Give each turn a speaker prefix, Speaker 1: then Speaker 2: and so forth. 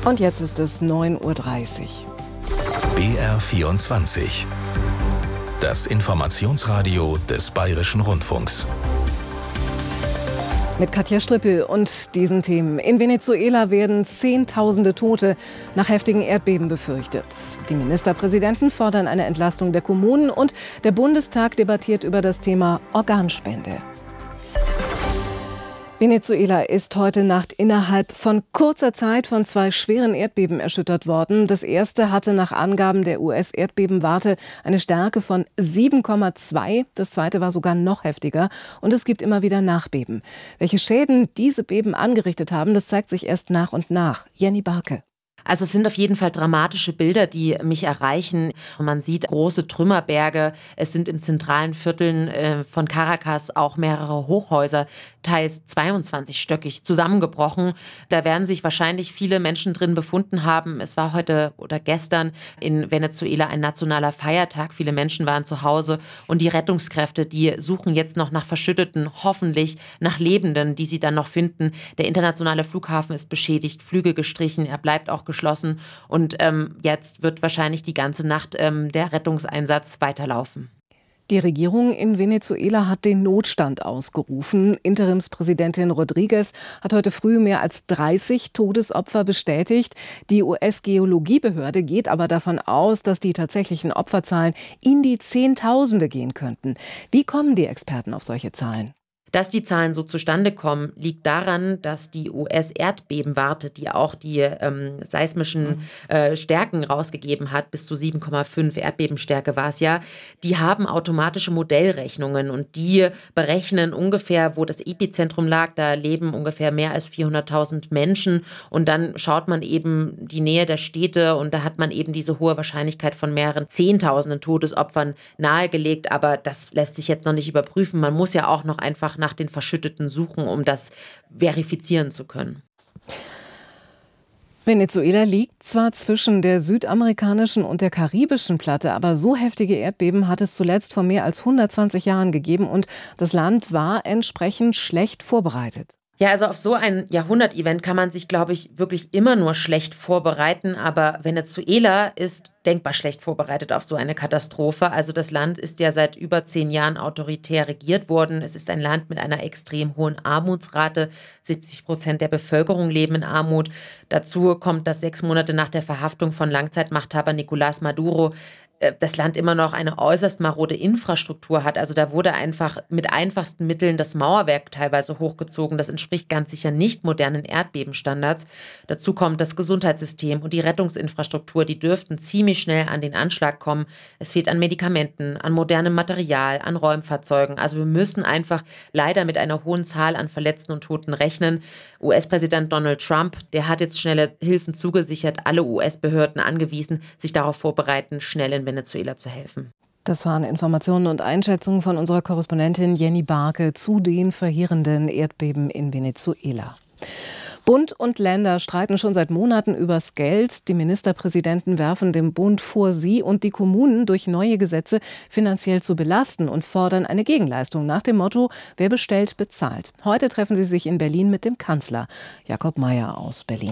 Speaker 1: Und jetzt ist es 9:30 Uhr.
Speaker 2: BR24. Das Informationsradio des Bayerischen Rundfunks.
Speaker 1: Mit Katja Strippel und diesen Themen. In Venezuela werden Zehntausende Tote nach heftigen Erdbeben befürchtet. Die Ministerpräsidenten fordern eine Entlastung der Kommunen und der Bundestag debattiert über das Thema Organspende. Venezuela ist heute Nacht innerhalb von kurzer Zeit von 2 schweren Erdbeben erschüttert worden. Das erste hatte nach Angaben der US-Erdbebenwarte eine Stärke von 7,2. Das zweite war sogar noch heftiger. Und es gibt immer wieder Nachbeben. Welche Schäden diese Beben angerichtet haben, das zeigt sich erst nach und nach. Jenny Barke.
Speaker 3: Also es sind auf jeden Fall dramatische Bilder, die mich erreichen. Man sieht große Trümmerberge. Es sind in zentralen Vierteln von Caracas auch mehrere Hochhäuser, teils 22-stöckig, zusammengebrochen. Da werden sich wahrscheinlich viele Menschen drin befunden haben. Es war heute oder gestern in Venezuela ein nationaler Feiertag. Viele Menschen waren zu Hause und die Rettungskräfte, die suchen jetzt noch nach Verschütteten, hoffentlich nach Lebenden, die sie dann noch finden. Der internationale Flughafen ist beschädigt, Flüge gestrichen, er bleibt auch geschlossen und jetzt wird wahrscheinlich die ganze Nacht der Rettungseinsatz weiterlaufen.
Speaker 1: Die Regierung in Venezuela hat den Notstand ausgerufen. Interimspräsidentin Rodriguez hat heute früh mehr als 30 Todesopfer bestätigt. Die US-Geologiebehörde geht aber davon aus, dass die tatsächlichen Opferzahlen in die Zehntausende gehen könnten. Wie kommen die Experten auf solche Zahlen?
Speaker 3: Dass die Zahlen so zustande kommen, liegt daran, dass die US-Erdbebenwarte, die auch die seismischen Stärken rausgegeben hat, bis zu 7,5 Erdbebenstärke war es ja, die haben automatische Modellrechnungen und die berechnen ungefähr, wo das Epizentrum lag. Da leben ungefähr mehr als 400.000 Menschen und dann schaut man eben die Nähe der Städte und da hat man eben diese hohe Wahrscheinlichkeit von mehreren Zehntausenden Todesopfern nahegelegt, aber das lässt sich jetzt noch nicht überprüfen. Man muss ja auch noch einfach nach den Verschütteten suchen, um das verifizieren zu können.
Speaker 1: Venezuela liegt zwar zwischen der südamerikanischen und der karibischen Platte, aber so heftige Erdbeben hat es zuletzt vor mehr als 120 Jahren gegeben und das Land war entsprechend schlecht vorbereitet.
Speaker 3: Ja, also auf so ein Jahrhundert-Event kann man sich, glaube ich, wirklich immer nur schlecht vorbereiten. Aber Venezuela ist denkbar schlecht vorbereitet auf so eine Katastrophe. Also das Land ist ja seit über 10 Jahren autoritär regiert worden. Es ist ein Land mit einer extrem hohen Armutsrate. 70% der Bevölkerung leben in Armut. Dazu kommt, dass 6 Monate nach der Verhaftung von Langzeitmachthaber Nicolás Maduro das Land immer noch eine äußerst marode Infrastruktur hat. Also da wurde einfach mit einfachsten Mitteln das Mauerwerk teilweise hochgezogen. Das entspricht ganz sicher nicht modernen Erdbebenstandards. Dazu kommt das Gesundheitssystem und die Rettungsinfrastruktur, die dürften ziemlich schnell an den Anschlag kommen. Es fehlt an Medikamenten, an modernem Material, an Räumfahrzeugen. Also wir müssen einfach leider mit einer hohen Zahl an Verletzten und Toten rechnen. US-Präsident Donald Trump, der hat jetzt schnelle Hilfen zugesichert, alle US-Behörden angewiesen, sich darauf vorbereiten, schnell in Venezuela zu helfen.
Speaker 1: Das waren Informationen und Einschätzungen von unserer Korrespondentin Jenny Barke zu den verheerenden Erdbeben in Venezuela. Bund und Länder streiten schon seit Monaten übers Geld. Die Ministerpräsidenten werfen dem Bund vor, sie und die Kommunen durch neue Gesetze finanziell zu belasten und fordern eine Gegenleistung nach dem Motto, wer bestellt, bezahlt. Heute treffen sie sich in Berlin mit dem Kanzler. Jakob Mayer aus Berlin.